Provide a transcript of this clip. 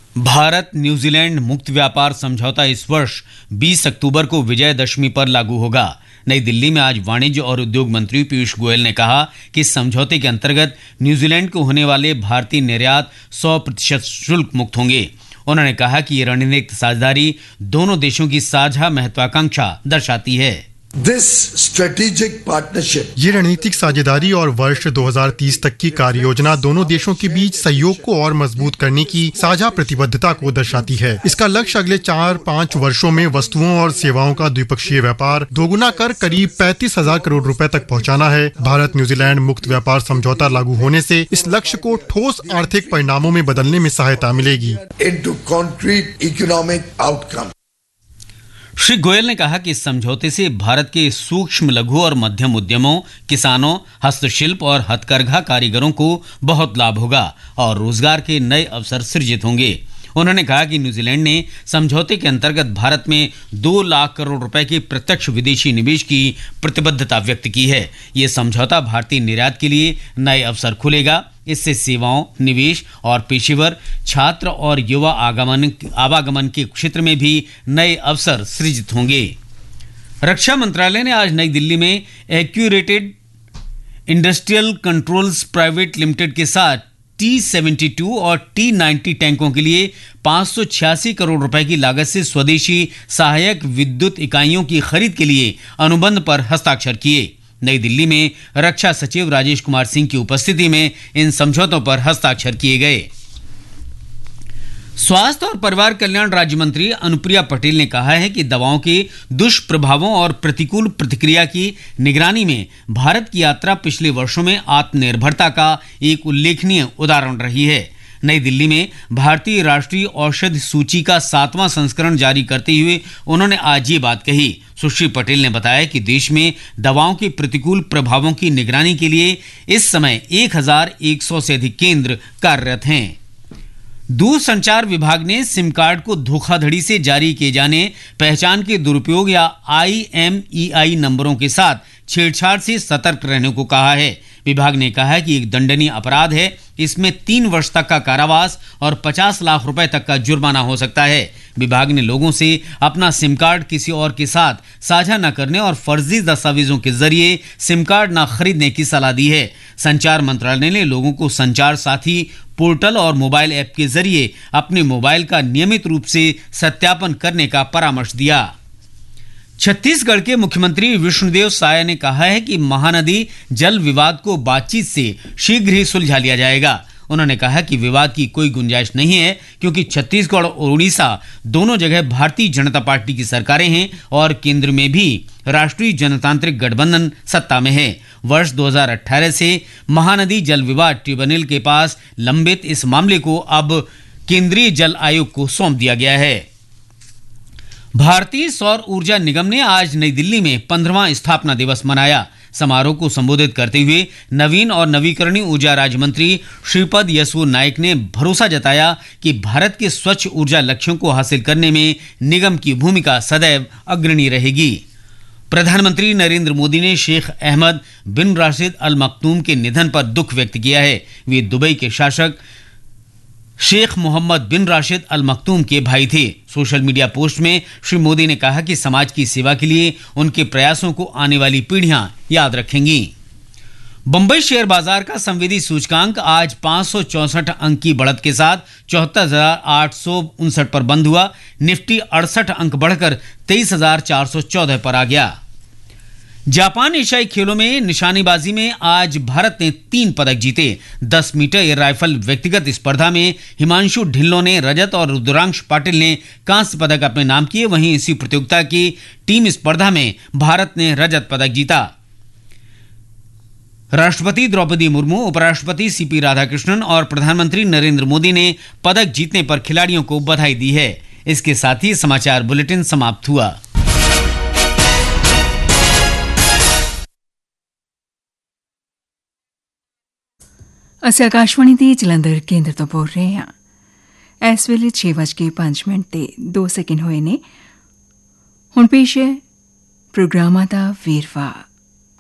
Bharat New Zealand मुक्त व्यापार समझौता इस वर्ष 20 अक्टूबर को विजयदशमी पर लागू होगा। नई दिल्ली में आज वाणिज्य और उद्योग मंत्री पीयूष गोयल ने कहा कि इस समझौते के अंतर्गत न्यूजीलैंड को होने वाले भारतीय निर्यात 100% शुल्क मुक्त होंगे। उन्होंने कहा कि ये रणनीतिक साझेदारी दोनों देशों की साझा महत्वाकांक्षा दर्शाती है। ये रणनीतिक साझेदारी और वर्ष 2030 तक की कार्य योजना दोनों देशों के बीच सहयोग को और मजबूत करने की साझा प्रतिबद्धता को दर्शाती है। इसका लक्ष्य अगले 4-5 वर्षों में वस्तुओं और सेवाओं का द्विपक्षीय व्यापार दोगुना कर करीब 35,000 करोड़ रुपए तक पहुंचाना है। भारत न्यूजीलैंड मुक्त व्यापार समझौता लागू होने से इस लक्ष्य को ठोस आर्थिक परिणामों में बदलने में सहायता मिलेगी। श्री गोयल ने कहा कि इस समझौते से भारत के सूक्ष्म लघु और मध्यम उद्यमों, किसानों, हस्तशिल्प और हथकरघा कारीगरों को बहुत लाभ होगा और रोजगार के नए अवसर सृजित होंगे। उन्होंने कहा कि न्यूजीलैंड ने समझौते के अंतर्गत भारत में 2 लाख करोड़ रुपए के प्रत्यक्ष विदेशी निवेश की प्रतिबद्धता व्यक्त की है। ये समझौता भारतीय निर्यात के लिए नए अवसर खुलेगा। इससे सेवाओं, निवेश और पेशेवर, छात्र और युवा आवागमन के क्षेत्र में भी नए अवसर सृजित होंगे। रक्षा मंत्रालय ने आज नई दिल्ली में एक्यूरेटेड इंडस्ट्रियल कंट्रोल्स प्राइवेट लिमिटेड के साथ T-72 और T-90 टैंकों के लिए 586 करोड़ रुपए की लागत से स्वदेशी सहायक विद्युत इकाइयों की खरीद के लिए अनुबंध पर हस्ताक्षर किए। नई दिल्ली में रक्षा सचिव राजेश कुमार सिंह की उपस्थिति में इन समझौतों पर हस्ताक्षर किए गए। स्वास्थ्य और परिवार कल्याण राज्य मंत्री अनुप्रिया पटेल ने कहा है कि दवाओं के दुष्प्रभावों और प्रतिकूल प्रतिक्रिया की निगरानी में भारत की यात्रा पिछले वर्षों में आत्मनिर्भरता का एक उल्लेखनीय उदाहरण रही है। नई दिल्ली में भारतीय राष्ट्रीय औषधि सूची का 7वां संस्करण जारी करते हुए उन्होंने आज ये बात कही। सुश्री पटेल ने बताया कि देश में दवाओं के प्रतिकूल प्रभावों की निगरानी के लिए इस समय 1100 से अधिक केंद्र कार्यरत हैं। दूरसंचार विभाग ने सिम कार्ड को धोखाधड़ी से जारी किए जाने, पहचान के दुरुपयोग या IMEI नंबरों के साथ छेड़छाड़ से सतर्क रहने को कहा है। विभाग ने कहा है कि एक दंडनीय अपराध है। इसमें 3 वर्ष तक का कारावास और 50 लाख रुपए तक का जुर्माना हो सकता है। विभाग ने लोगों से अपना सिम कार्ड किसी और के साथ साझा न करने और फर्जी दस्तावेजों के जरिए सिम कार्ड न खरीदने की सलाह दी है। संचार मंत्रालय ने लोगों को संचार साथी पोर्टल और मोबाइल ऐप के जरिए अपने मोबाइल का नियमित रूप से सत्यापन करने का परामर्श दिया। छत्तीसगढ़ के मुख्यमंत्री विष्णुदेव साय ने कहा है कि महानदी जल विवाद को बातचीत से शीघ्र ही सुलझा लिया जाएगा। उन्होंने कहा कि विवाद की कोई गुंजाइश नहीं है क्योंकि छत्तीसगढ़ और उड़ीसा दोनों जगह भारतीय जनता पार्टी की सरकारें हैं और केंद्र में भी राष्ट्रीय जनतांत्रिक गठबंधन सत्ता में है। वर्ष 2018 से महानदी जल विवाद ट्रिब्यूनल के पास लंबित इस मामले को अब केंद्रीय जल आयोग को सौंप दिया गया है। भारतीय सौर ऊर्जा निगम ने आज नई दिल्ली में 15वां स्थापना दिवस मनाया। समारोह को संबोधित करते हुए नवीन और नवीकरणीय ऊर्जा राज्य मंत्री श्रीपद यसो नाइक ने भरोसा जताया कि भारत के स्वच्छ ऊर्जा लक्ष्यों को हासिल करने में निगम की भूमिका सदैव अग्रणी रहेगी। प्रधानमंत्री नरेंद्र मोदी ने शेख अहमद बिन राशिद अल मखदूम के निधन पर दुख व्यक्त किया है। वे दुबई के शासक शेख मोहम्मद बिन राशिद अल मखदूम के भाई थे। सोशल मीडिया पोस्ट में श्री मोदी ने कहा कि समाज की सेवा के लिए उनके प्रयासों को आने वाली पीढ़ियां याद रखेंगी। बंबई शेयर बाजार का संवेदी सूचकांक आज 564 अंक की बढ़त के साथ 74,859 पर बंद हुआ। निफ्टी 68 अंक बढ़कर 23,414 पर आ गया। जापान एशियाई खेलों में निशानेबाजी में आज भारत ने 3 पदक जीते। 10 मीटर एयर राइफल व्यक्तिगत स्पर्धा में हिमांशु ढिल्लों ने रजत और रुद्रांश पाटिल ने कांस्य पदक अपने नाम किए। वहीं इसी प्रतियोगिता की टीम स्पर्धा में भारत ने रजत पदक जीता। राष्ट्रपति द्रौपदी मुर्मू, उपराष्ट्रपति सीपी राधाकृष्णन और प्रधानमंत्री नरेंद्र मोदी ने पदक जीतने पर खिलाड़ियों को बधाई दी है। इसके साथ ही समाचार बुलेटिन समाप्त हुआ। ਅਸੀਂ ਆਕਾਸ਼ਵਾਣੀ ਦੀ ਜਲੰਧਰ ਕੇਂਦਰ ਤੋਂ ਬੋਲ ਰਹੇ ਹਾਂ। ਇਸ ਵੇਲੇ 6:05 ਤੇ 2 ਸੈਕਿੰਡ ਹੋਏ ਨੇ। ਹੁਣ ਪੇਸ਼ ਹੈ ਪ੍ਰੋਗਰਾਮਾਂ ਦਾ ਵੇਰਵਾ।